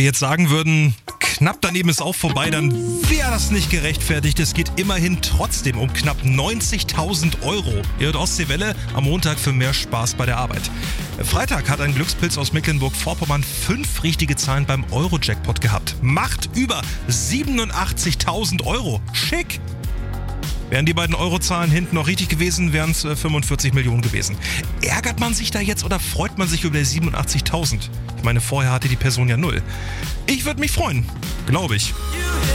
jetzt sagen würden, knapp daneben ist auch vorbei, dann wäre das nicht gerechtfertigt. Es geht immerhin trotzdem um knapp 90.000 Euro. Ihr hört Ostseewelle am Montag für mehr Spaß bei der Arbeit. Freitag hat ein Glückspilz aus Mecklenburg-Vorpommern 5 richtige Zahlen beim Euro-Jackpot gehabt. Macht über 87.000 Euro. Schick! Wären die beiden Eurozahlen hinten noch richtig gewesen, wären es 45 Millionen gewesen. Ärgert man sich da jetzt oder freut man sich über die 87.000? Ich meine, vorher hatte die Person ja 0. Ich würde mich freuen, glaube ich.